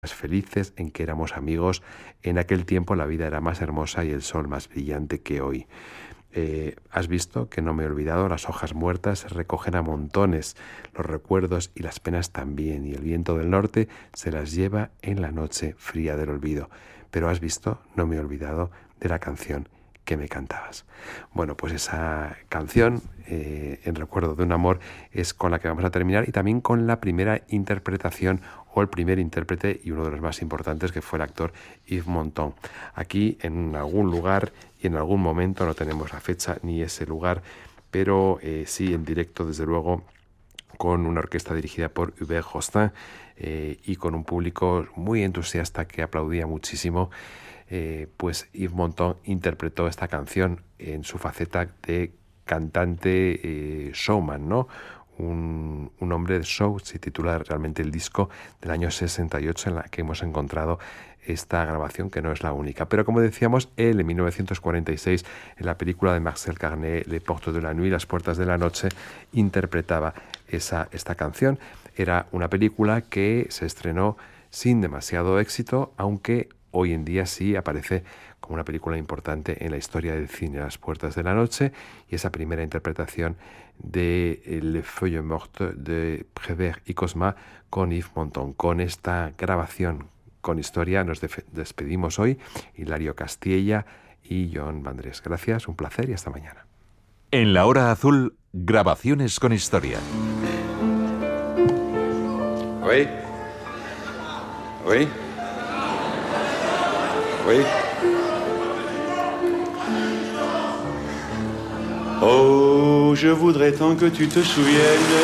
felices, en que éramos amigos. En aquel tiempo la vida era más hermosa y el sol más brillante que hoy. Has visto que no me he olvidado, las hojas muertas se recogen a montones, los recuerdos y las penas también, y el viento del norte se las lleva en la noche fría del olvido. Pero has visto, no me he olvidado de la canción que me cantabas. Bueno, pues esa canción, en recuerdo de un amor, es con la que vamos a terminar, y también con la primera interpretación o el primer intérprete y uno de los más importantes, que fue el actor Yves Montand. Aquí, en algún lugar y en algún momento, no tenemos la fecha ni ese lugar, pero sí en directo, desde luego, con una orquesta dirigida por Hubert Jostin y con un público muy entusiasta que aplaudía muchísimo. Pues Yves Montand interpretó esta canción en su faceta de cantante showman, ¿no? Un hombre de show, se titula realmente el disco del año 68, en la que hemos encontrado esta grabación, que no es la única. Pero como decíamos, él en 1946, en la película de Marcel Carné, Les Portes de la Nuit, Las Puertas de la Noche, interpretaba esta canción. Era una película que se estrenó sin demasiado éxito, aunque hoy en día sí aparece como una película importante en la historia del cine, Las Puertas de la Noche, y esa primera interpretación de Les Feuilles Mortes de Prévert y Cosma con Yves Montand. Con esta grabación con historia nos despedimos hoy, Hilario Castilla y John Vandrés. Gracias, un placer y hasta mañana. En la hora azul, grabaciones con historia. Oui. Oui. Oui. Oh, je voudrais tant que tu te souviennes